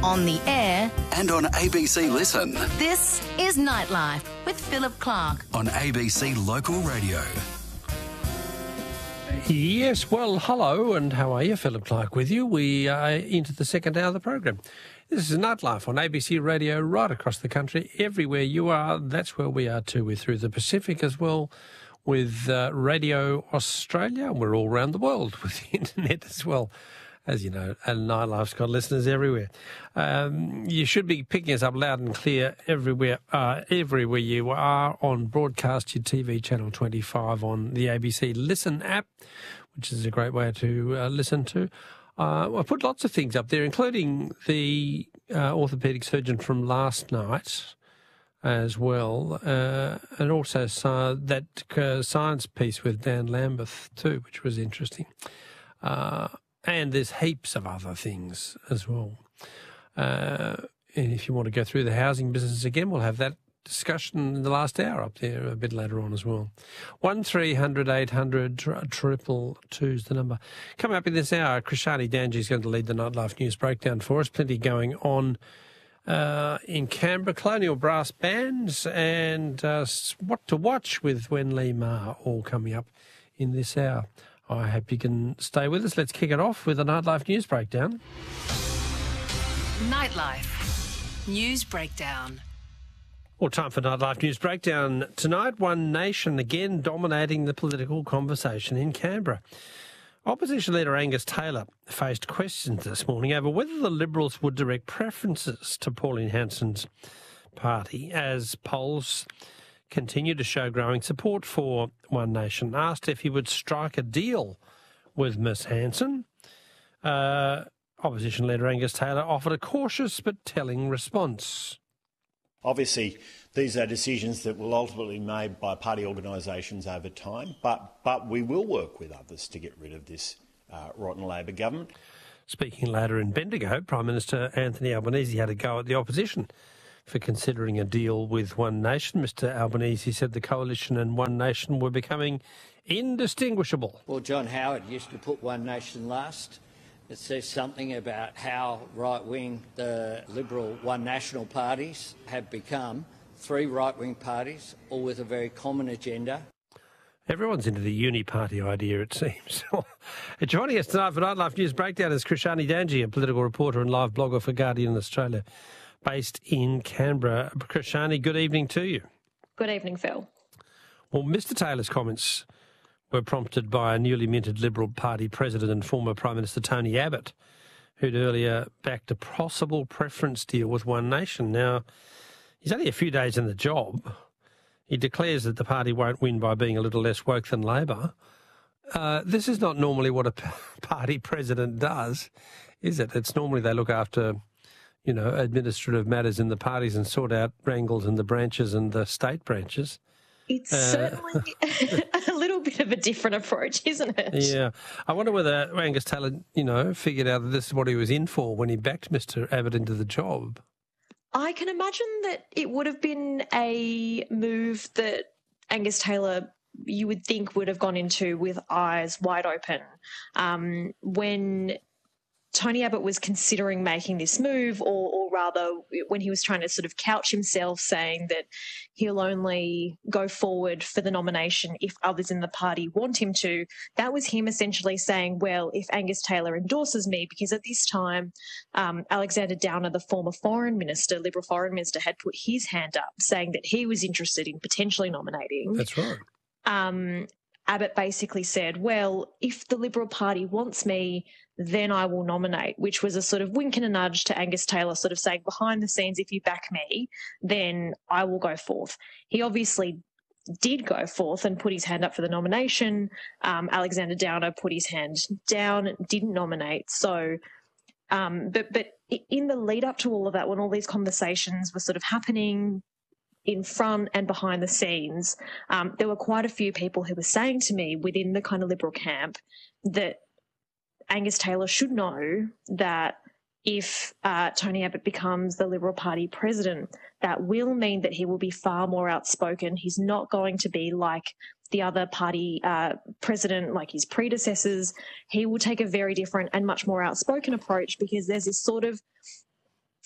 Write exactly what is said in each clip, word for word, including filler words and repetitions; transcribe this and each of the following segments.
on the air and on A B C Listen. This is Nightlife with Philip Clark on A B C Local Radio. Yes, well, hello, and how are you? Philip Clark with you. We are into the second hour of the program. This is Nightlife on A B C Radio right across the country. Everywhere you are, that's where we are too. We're through the Pacific as well with uh, Radio Australia. We're all around the world with the internet as well. As you know, and Nightlife's got listeners everywhere. Um, you should be picking us up loud and clear everywhere uh, everywhere you are on Broadcast Your T V Channel twenty-five on the A B C Listen app, which is a great way to uh, listen to. Uh, I put lots of things up there, including the uh, orthopaedic surgeon from last night as well, uh, and also uh, that uh, science piece with Dan Lambeth too, which was interesting. Uh, And there's heaps of other things as well. Uh, and if you want to go through the housing business again, we'll have that discussion in the last hour up there a bit later on as well. one three hundred eight hundred triple two is the number. Coming up in this hour, Krishani Danji is going to lead the Nightlife News Breakdown for us. Plenty going on uh, in Canberra. Colonial Brass Bands and uh, what to watch with Wen Lee Ma all coming up in this hour. I hope you can stay with us. Let's kick it off with a Nightlife News Breakdown. Nightlife News Breakdown. Well, time for Nightlife News Breakdown. Tonight, One Nation again dominating the political conversation in Canberra. Opposition leader Angus Taylor faced questions this morning over whether the Liberals would direct preferences to Pauline Hanson's party as polls continue to show growing support for One Nation. Asked if he would strike a deal with Miss Hanson, uh, opposition leader Angus Taylor offered a cautious but telling response. Obviously, these are decisions that will ultimately be made by party organisations over time, but, but we will work with others to get rid of this uh, rotten Labor government. Speaking later in Bendigo, Prime Minister Anthony Albanese had a go at the opposition for considering a deal with One Nation. Mister Albanese said the coalition and One Nation were becoming indistinguishable. Well, John Howard used to put One Nation last. It says something about how right-wing the Liberal One National parties have become three right-wing parties, all with a very common agenda. Everyone's into the uni-party idea, it seems. Joining us tonight for Nightlife News Breakdown is Krishani Danji, a political reporter and live blogger for Guardian Australia, based in Canberra. Krishani, good evening to you. Good evening, Phil. Well, Mister Taylor's comments were prompted by a newly minted Liberal Party president and former Prime Minister Tony Abbott, who'd earlier backed a possible preference deal with One Nation. Now, he's only a few days in the job. He declares that the party won't win by being a little less woke than Labor. Uh, this is not normally what a party president does, is it? It's normally they look after, you know, administrative matters in the parties and sort out wrangles in the branches and the state branches. It's uh, certainly a little bit of a different approach, isn't it? Yeah. I wonder whether Angus Taylor, you know, figured out that this is what he was in for when he backed Mister Abbott into the job. I can imagine that it would have been a move that Angus Taylor, you would think, would have gone into with eyes wide open. Um, when Tony Abbott was considering making this move, or, or rather when he was trying to sort of couch himself saying that he'll only go forward for the nomination if others in the party want him to, that was him essentially saying, well, if Angus Taylor endorses me, because at this time um, Alexander Downer, the former foreign minister, Liberal foreign minister, had put his hand up saying that he was interested in potentially nominating. That's right. Um, Abbott basically said, well, if the Liberal Party wants me, then I will nominate, which was a sort of wink and a nudge to Angus Taylor, sort of saying behind the scenes, if you back me, then I will go forth. He obviously did go forth and put his hand up for the nomination. Um, Alexander Downer put his hand down, didn't nominate. So, um, but, but in the lead up to all of that, when all these conversations were sort of happening in front and behind the scenes, um, there were quite a few people who were saying to me within the kind of Liberal camp that Angus Taylor should know that if uh, Tony Abbott becomes the Liberal Party president, that will mean that he will be far more outspoken. He's not going to be like the other party uh, president, like his predecessors. He will take a very different and much more outspoken approach, because there's this sort of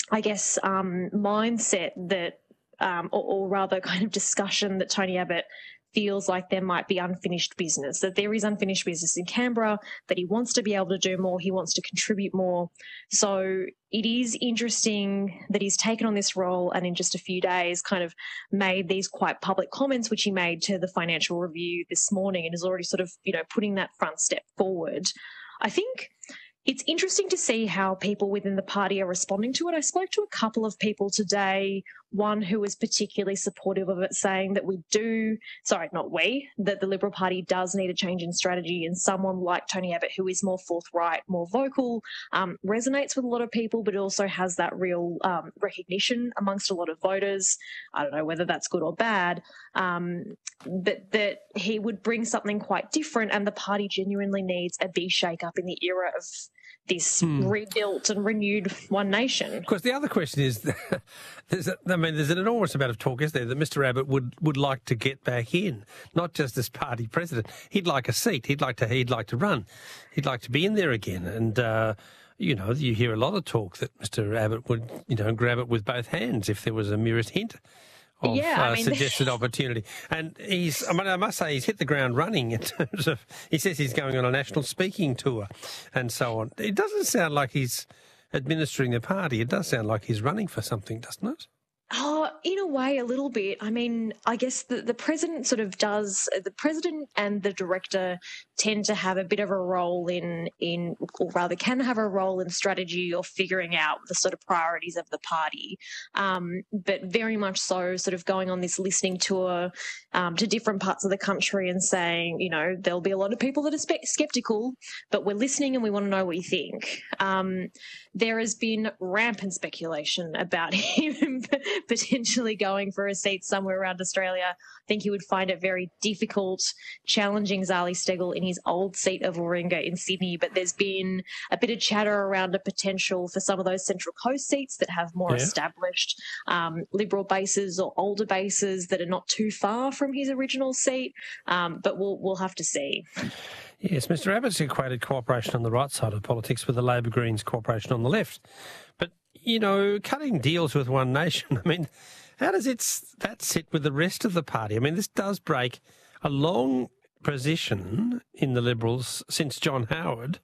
I guess, um, mindset that, um, or, or rather kind of discussion that Tony Abbott feels like there might be unfinished business, that there is unfinished business in Canberra, that he wants to be able to do more, he wants to contribute more. So it is interesting that he's taken on this role and in just a few days kind of made these quite public comments, which he made to the Financial Review this morning, and is already sort of, you know, putting that front step forward. I think it's interesting to see how people within the party are responding to it. I spoke to a couple of people today, one who was particularly supportive of it, saying that we do, sorry, not we, that the Liberal Party does need a change in strategy, and someone like Tony Abbott, who is more forthright, more vocal, um, resonates with a lot of people, but also has that real um, recognition amongst a lot of voters. I don't know whether that's good or bad, um, but that he would bring something quite different, and the party genuinely needs a big shake-up in the era of this hmm. rebuilt and renewed One Nation. Of course, the other question is, there's a, I mean, there's an enormous amount of talk, isn't there, that Mister Abbott would, would like to get back in, not just as party president. He'd like a seat. He'd like to. He'd like to run. He'd like to be in there again. And uh, you know, you hear a lot of talk that Mister Abbott would, you know, grab it with both hands if there was a merest hint of yeah, I uh, mean, suggested opportunity. And he's, I mean, I must say, he's hit the ground running in terms of, he says he's going on a national speaking tour and so on. It doesn't sound like he's administering the party. It does sound like he's running for something, doesn't it? Oh, in a way, a little bit. I mean, I guess the, the president sort of does, the president and the director tend to have a bit of a role in, in, or rather can have a role in strategy or figuring out the sort of priorities of the party. Um, but very much so sort of going on this listening tour um, to different parts of the country and saying, you know, there'll be a lot of people that are spe- sceptical, but we're listening and we want to know what you think. Um, there has been rampant speculation about him potentially going for a seat somewhere around Australia. I think he would find it very difficult challenging Zali Steggall in his old seat of Warringah in Sydney, but there's been a bit of chatter around a potential for some of those Central Coast seats that have more yeah. established um, Liberal bases or older bases that are not too far from his original seat, um, but we'll, we'll have to see. Yes, Mister Abbott's equated cooperation on the right side of politics with the Labor Greens cooperation on the left. But, you know, cutting deals with One Nation, I mean, how does it that sit with the rest of the party? I mean, this does break a long position in the Liberals since John Howard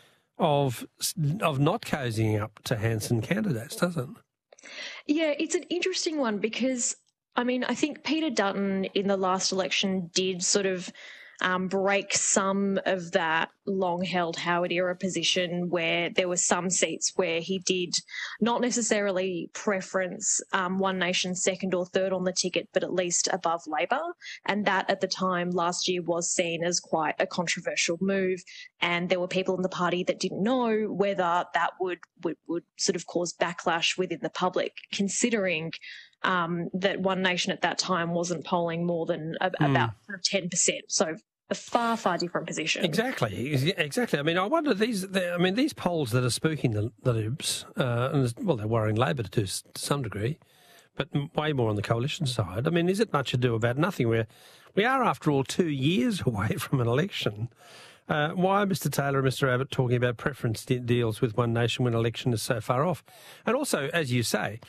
of of not cozying up to Hanson candidates, doesn't it? Yeah, it's an interesting one because, I mean, I think Peter Dutton in the last election did sort of Um, break some of that long-held Howard-era position where there were some seats where he did not necessarily preference um, One Nation second or third on the ticket, but at least above Labor. And that at the time last year was seen as quite a controversial move. And there were people in the party that didn't know whether that would, would, would sort of cause backlash within the public, considering um, that One Nation at that time wasn't polling more than a, mm. about ten percent. So a far, far different position. Exactly, exactly. I mean, I wonder these. I mean, these polls that are spooking the, the Libs, uh, and well, they're worrying Labor to, to some degree, but way more on the coalition side. I mean, is it much ado about nothing? Where we are, after all, two years away from an election. Uh, why are Mister Taylor and Mister Abbott talking about preference de- deals with One Nation when election is so far off? And also, as you say,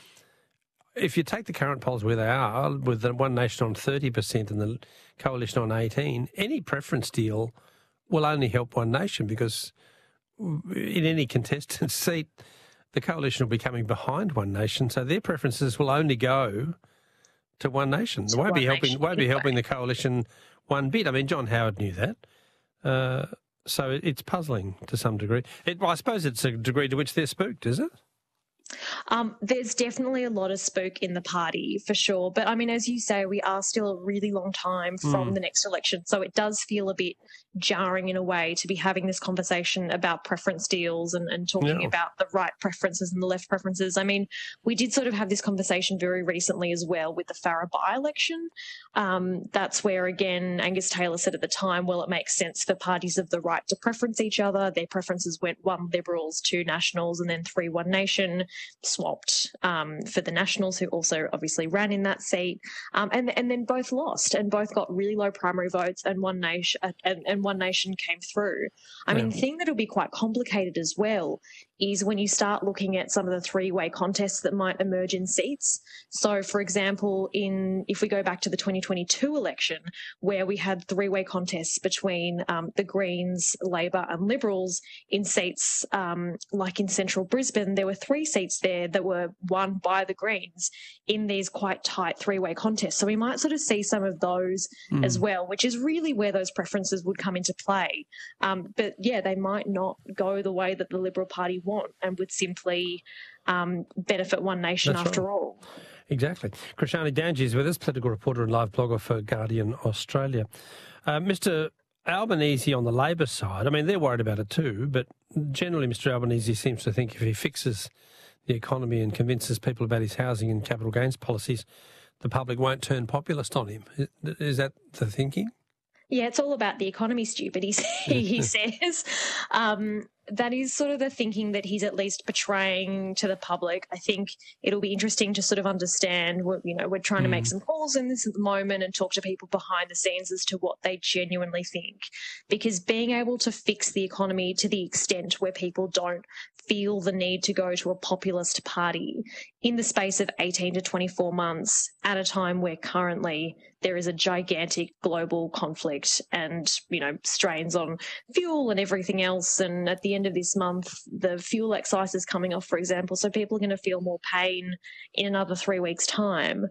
if you take the current polls where they are, with the One Nation on thirty percent and the Coalition on eighteen, any preference deal will only help One Nation because in any contested seat, the Coalition will be coming behind One Nation, so their preferences will only go to One Nation. It won't be helping. Won't be helping the Coalition one bit. I mean, John Howard knew that. Uh, so it's puzzling to some degree. It, well, I suppose it's a degree to which they're spooked, is it? Um, there's definitely a lot of spook in the party, for sure. But, I mean, as you say, we are still a really long time from mm. the next election. So it does feel a bit jarring in a way to be having this conversation about preference deals and, and talking yeah. about the right preferences and the left preferences. I mean, we did sort of have this conversation very recently as well with the Farrer by-election. Um, that's where, again, Angus Taylor said at the time, well, it makes sense for parties of the right to preference each other. Their preferences went one Liberals, two Nationals, and then three One Nation, swapped um, for the Nationals, who also obviously ran in that seat, um, and and then both lost and both got really low primary votes, and One Nation uh, and, and One Nation came through. I yeah. mean, the thing that'll be quite complicated as well is when you start looking at some of the three-way contests that might emerge in seats. So, for example, in if we go back to the twenty twenty-two election, where we had three-way contests between um, the Greens, Labor and Liberals in seats um, like in central Brisbane, there were three seats there that were won by the Greens in these quite tight three-way contests. So we might sort of see some of those mm. as well, which is really where those preferences would come into play. Um, but, yeah, they might not go the way that the Liberal Party want and would simply um, benefit One Nation That's after right. all. Exactly. Krishani Danji is with us, political reporter and live blogger for Guardian Australia. Uh, Mister Albanese on the Labor side, I mean, they're worried about it too, but generally Mister Albanese seems to think if he fixes the economy and convinces people about his housing and capital gains policies, the public won't turn populist on him. Is, is that the thinking? Yeah, it's all about the economy, stupid, he, he says. Um, that is sort of the thinking that he's at least portraying to the public. I think it'll be interesting to sort of understand, what, you know, we're trying mm. to make some calls in this at the moment and talk to people behind the scenes as to what they genuinely think. Because being able to fix the economy to the extent where people don't feel the need to go to a populist party in the space of eighteen to twenty-four months at a time where currently there is a gigantic global conflict and, you know, strains on fuel and everything else. And at the end of this month, the fuel excise is coming off, for example, so people are going to feel more pain in another three weeks' time.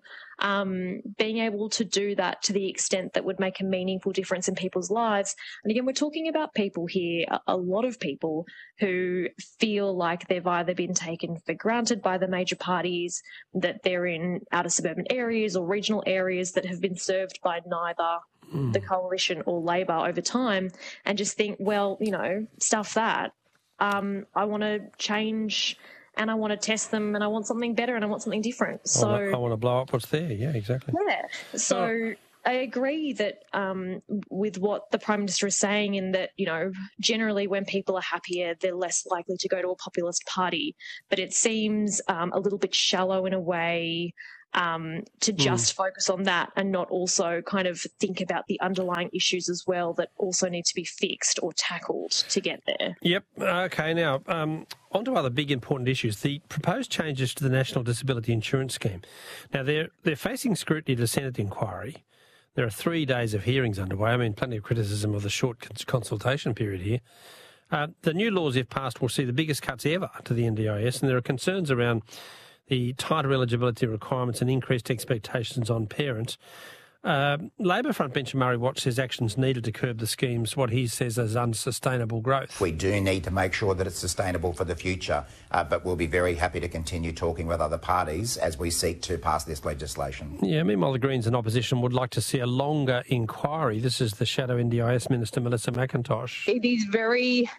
Um, being able to do that to the extent that would make a meaningful difference in people's lives. And again, we're talking about people here, a, a lot of people who feel like they've either been taken for granted by the major parties, that they're in outer suburban areas or regional areas that have been served by neither mm. the Coalition or Labor over time, and just think, well, you know, stuff that. Um, I want to change and I want to test them and I want something better and I want something different. So I want to, I want to blow up what's there. Yeah, exactly. Yeah. So oh. I agree that um, with what the Prime Minister is saying, in that, you know, generally when people are happier, they're less likely to go to a populist party. But it seems um, a little bit shallow in a way um, to just mm. focus on that and not also kind of think about the underlying issues as well that also need to be fixed or tackled to get there. Yep. Okay, now, um, on to other big important issues. The proposed changes to the National Disability Insurance Scheme. Now, they're, they're facing scrutiny at a Senate inquiry. There are three days of hearings underway. I mean, plenty of criticism of the short consultation period here. Uh, the new laws, if passed, will see the biggest cuts ever to the N D I S, and there are concerns around the tighter eligibility requirements and increased expectations on parents. Uh, Labor frontbencher Murray Watts says actions needed to curb the schemes, what he says as unsustainable growth. We do need to make sure that it's sustainable for the future, uh, but we'll be very happy to continue talking with other parties as we seek to pass this legislation. Yeah, meanwhile, the Greens in opposition would like to see a longer inquiry. This is the Shadow N D I S Minister, Melissa McIntosh. It is very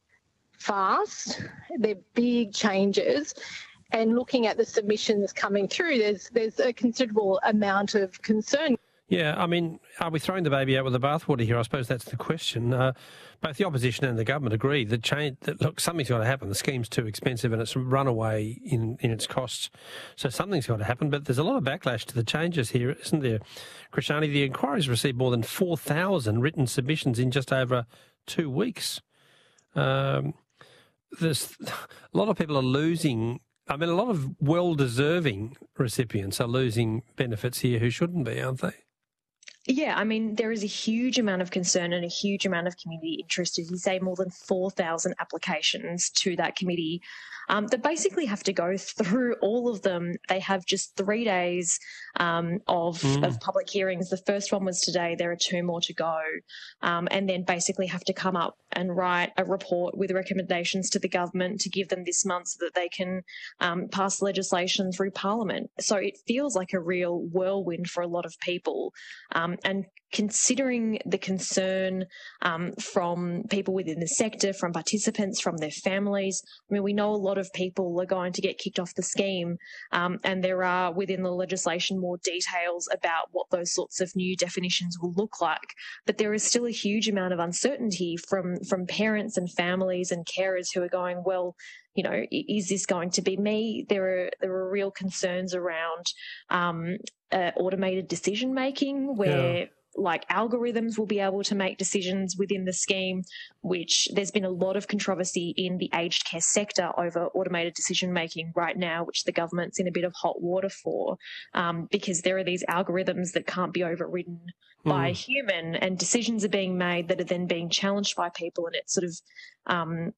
fast. They're big changes. And looking at the submissions coming through, there's there's a considerable amount of concern. Yeah, I mean, are we throwing the baby out with the bathwater here? I suppose that's the question. Uh, both the opposition and the government agree that, change, that look, something's got to happen. The scheme's too expensive and it's run away in, in its costs. So something's got to happen. But there's a lot of backlash to the changes here, isn't there? Krishani, the inquiry's received more than four thousand written submissions in just over two weeks. Um, there's a lot of people are losing. I mean, a lot of well-deserving recipients are losing benefits here who shouldn't be, aren't they? Yeah, I mean, there is a huge amount of concern and a huge amount of community interest. As you say, more than four thousand applications to that committee um, that basically have to go through all of them. They have just three days um, of, mm. of public hearings. The first one was today. There are two more to go. Um, and then basically have to come up and write a report with recommendations to the government to give them this month so that they can um, pass legislation through Parliament. So it feels like a real whirlwind for a lot of people. Um, and considering the concern um, from people within the sector, from participants, from their families, I mean, we know a lot of people are going to get kicked off the scheme, um, and there are within the legislation more details about what those sorts of new definitions will look like. But there is still a huge amount of uncertainty from, from parents and families and carers who are going, well, you know, is this going to be me? There are there are real concerns around um, uh, automated decision making where. Yeah. like algorithms will be able to make decisions within the scheme, which there's been a lot of controversy in the aged care sector over automated decision making right now, which the government's in a bit of hot water for, um, because there are these algorithms that can't be overridden mm. by a human, and decisions are being made that are then being challenged by people, and it sort of um,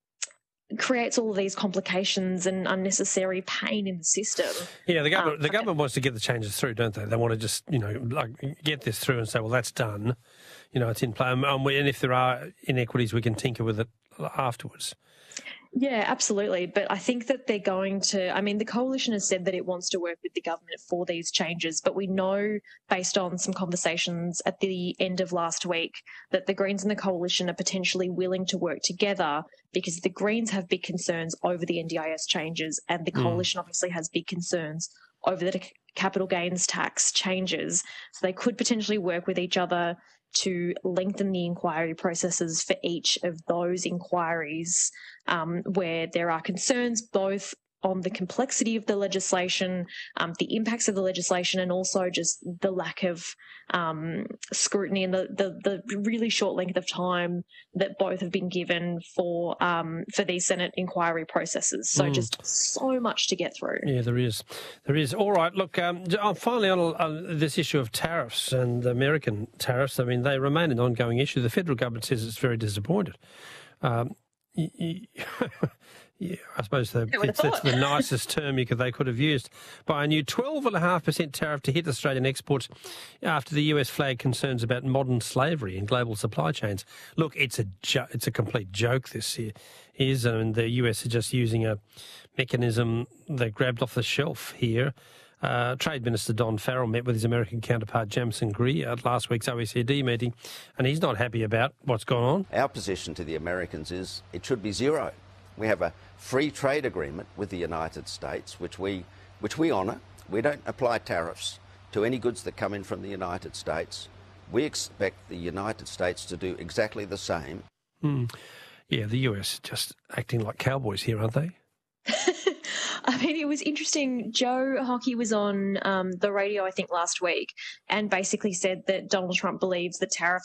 creates all of these complications and unnecessary pain in the system. Yeah, the government um, the government wants to get the changes through, don't they? They want to just, you know, like get this through and say, well, that's done. You know, it's in play. Um, and if there are inequities, we can tinker with it afterwards. Yeah, absolutely. But I think that they're going to, I mean, the coalition has said that it wants to work with the government for these changes, but we know based on some conversations at the end of last week that the Greens and the coalition are potentially willing to work together, because the Greens have big concerns over the N D I S changes, and the coalition mm. obviously has big concerns over the capital gains tax changes. So they could potentially work with each other to lengthen the inquiry processes for each of those inquiries um, where there are concerns both on the complexity of the legislation, um, the impacts of the legislation, and also just the lack of um, scrutiny and the, the, the really short length of time that both have been given for um, for these Senate inquiry processes. So mm. just so much to get through. Yeah, there is. There is. All right, look, um, finally on, on this issue of tariffs and American tariffs, I mean, they remain an ongoing issue. The federal government says it's very disappointed. Um, y- y- Yeah, I suppose the, it's, it's the nicest term you could, they could have used. By a new twelve point five percent tariff to hit Australian exports after the U S flagged concerns about modern slavery in global supply chains. Look, it's a jo- it's a complete joke, this here is. I mean, the U S are just using a mechanism they grabbed off the shelf here. Uh, Trade Minister Don Farrell met with his American counterpart Jamison Greer at last week's O E C D meeting, and he's not happy about what's gone on. Our position to the Americans is it should be zero. We have a free trade agreement with the United States, which we which we honour. We don't apply tariffs to any goods that come in from the United States. We expect the United States to do exactly the same. Mm. Yeah, the U S just acting like cowboys here, aren't they? I mean, it was interesting. Joe Hockey was on um, the radio, I think, last week, and basically said that Donald Trump believes the tariffs